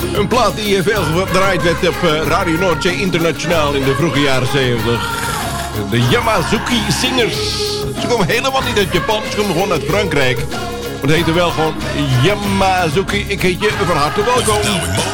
Een plaat die veel gedraaid werd op Radio Noordzee Internationaal in de vroege jaren 70. De Yamazuki Singers. Ze komen helemaal niet uit Japan, ze komen gewoon uit Frankrijk. Maar het heette wel gewoon Yamazuki. Ik heet je van harte welkom.